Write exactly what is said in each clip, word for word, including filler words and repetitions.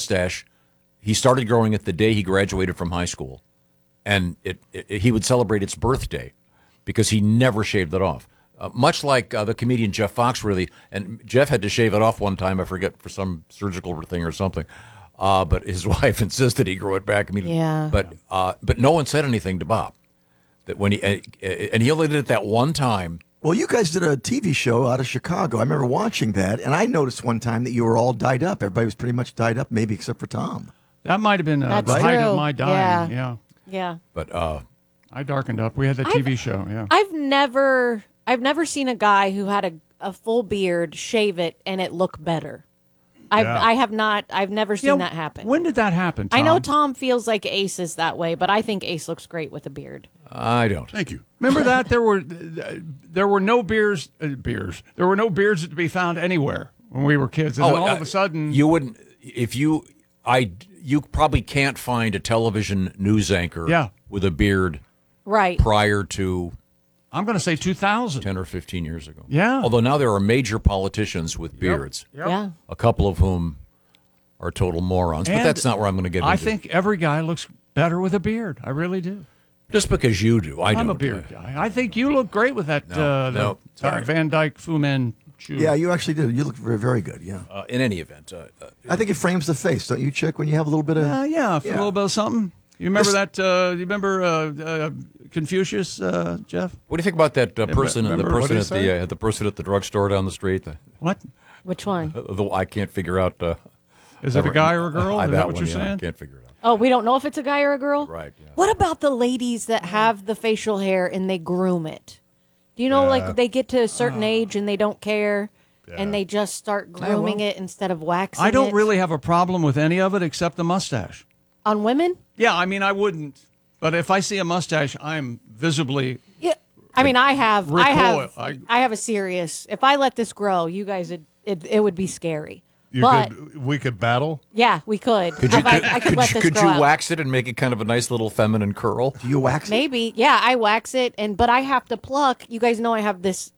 mustache. He started growing it the day he graduated from high school, and it, it he would celebrate its birthday because he never shaved it off. Uh, much like uh, the comedian Jeff Foxworthy, and Jeff had to shave it off one time, I forget, for some surgical thing or something. Uh, but his wife insisted he grow it back immediately. Yeah. But uh, but no one said anything to Bob. That when he and he only did it that one time. Well, you guys did a T V show out of Chicago. I remember watching that, and I noticed one time that you were all dyed up. Everybody was pretty much dyed up, maybe except for Tom. That might have been uh, That's the height true. of my dyeing. Yeah. Yeah. Yeah. But uh, I darkened up. We had the T V I've- show. Yeah. I've never I've never seen a guy who had a, a full beard shave it and it look better. I've Yeah. I have not I've never seen Yeah, that happen. When did that happen, Tom? I know Tom feels like Ace is that way, but I think Ace looks great with a beard. I don't. Thank you. Remember that there were there were no beers uh, beers. There were no beards to be found anywhere when we were kids, and then all uh, of a sudden you wouldn't if you I you probably can't find a television news anchor Yeah. with a beard Right. prior to I'm going to say two thousand. ten or fifteen years ago. Yeah. Although now there are major politicians with beards, Yep. Yeah. a couple of whom are total morons. But And that's not where I'm going to get I into. think every guy looks better with a beard. I really do. Just because you do, I I'm don't. a beard guy. I think you look great with that. No, uh, the, no, uh, sorry. Van Dyke Fu Manchu. Yeah, you actually did. You look very, very good. Yeah, Uh, in any event, uh, uh, I think it frames the face, don't you, Chick? When you have a little bit of Uh, yeah, for Yeah. a little bit of something. You remember This- that? Uh, you remember uh, uh, Confucius, uh, Jeff? what do you think about that uh, person? The remember- person what at did he the uh, the person at the drugstore down the street. The, What Which one? the, I can't figure out. Uh, is it? A guy or a girl? Uh, Is that that what one, you're yeah, I saying? can't figure it out. Oh, we don't know if it's a guy or a girl? Right. Yeah. What about the ladies that have the facial hair and they groom it? Do you know, Yeah. like, they get to a certain age and they don't care, and they just start grooming it instead of waxing I don't it? really have a problem with any of it except the mustache. On women? Yeah, I mean, I wouldn't. But if I see a mustache, I'm visibly. Yeah. I mean, I have, I have, Recoil. I- I have a serious. If I let this grow, you guys, would, it, it would be scary. You but could, we could battle. yeah, we could. Could you, If I, could, I could, could let you, this could grow you out. wax it and make it kind of a nice little feminine curl? Do you wax it? Maybe. Yeah, I wax it, and but I have to pluck. You guys know I have this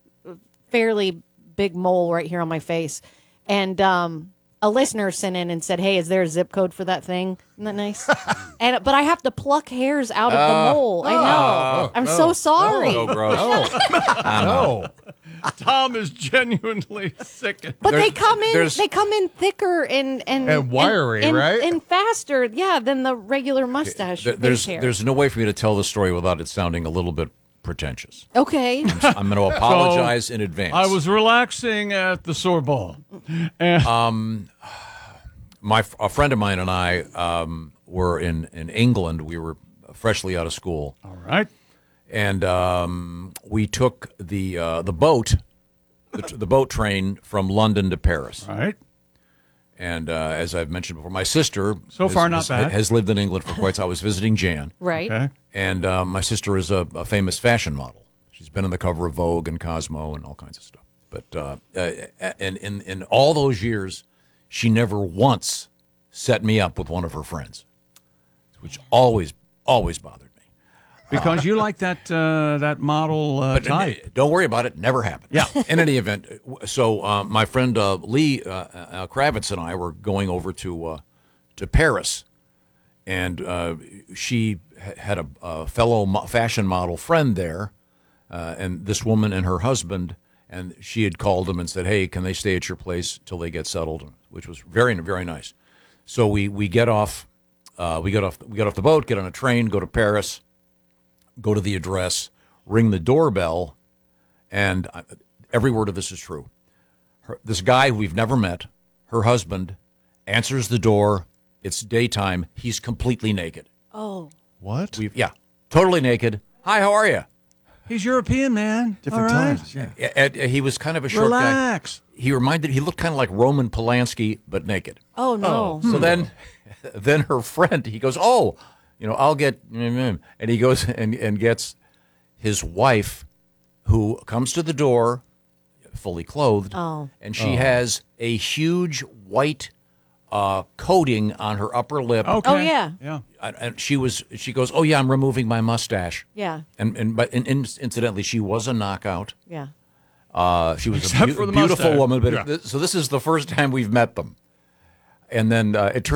fairly big mole right here on my face, and um, a listener sent in and said, "Hey, is there a zip code for that thing? Isn't that nice?" and but I have to pluck hairs out of the mole. I know. I'm so sorry. Oh, gross. No. Tom is genuinely sick. But they There's- come in. there's- They come in thicker and and And wiry, and, right? And faster, yeah, than the regular mustache. There- face there's hair. there's no way for me to tell the story without it sounding a little bit pretentious. okay. I'm going to apologize in advance. I was relaxing at the Sorbonne. And my a friend of mine and I um, were in, in England. We were freshly out of school, all right. and um, we took the uh, the boat, the, the boat train from London to Paris. All right. And uh, as I've mentioned before, my sister So has, far, not has, bad. has lived in England for quite. I was visiting Jan, Right. Okay. and uh, my sister is a, a famous fashion model. She's been on the cover of Vogue and Cosmo and all kinds of stuff. But uh, uh, and in in all those years, she never once set me up with one of her friends, which always always bothered me. Because you like that uh, that model uh, But type. uh, don't worry about it; never happened. Yeah. In any event, so uh, my friend uh, Lee uh, uh, Kravitz and I were going over to uh, to Paris, and uh, she ha- had a, a fellow mo- fashion model friend there, uh, and this woman and her husband, and she had called them and said, "Hey, can they stay at your place till they get settled?" Which was very very nice. So we we get off, uh, we get off we get off the boat, get on a train, go to Paris. Go to the address, ring the doorbell, and I, every word of this is true. Her, this guy who we've never met, her husband, answers the door. It's daytime. He's completely naked. Oh. What? We've yeah, totally naked. Hi, how are you? He's European, man. Different All right. times. Yeah. And, and he was kind of a short Relax. guy. He reminded. He looked kind of like Roman Polanski, but naked. Oh no. So then, then her friend, he goes, "Oh, you know, I'll get," and he goes and, and gets his wife, who comes to the door, fully clothed, Oh. and she has a huge white uh, coating on her upper lip. Okay. Oh, yeah. Yeah. And and she was, she goes, "Oh yeah, I'm removing my mustache." Yeah. And and but in, in, incidentally, she was a knockout. Yeah. Uh, she was Except a for the beautiful mustache. woman. But Yeah. th- so this is the first time we've met them, and then uh, it turns.